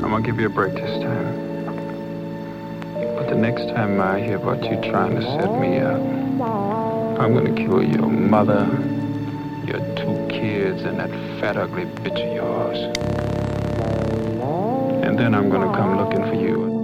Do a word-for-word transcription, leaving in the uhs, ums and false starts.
I'm gonna give you a break this time. But the next time I hear about you trying to set me up, I'm gonna kill your mother, your two kids, and that fat ugly bitch of yours. And then I'm gonna come looking for you.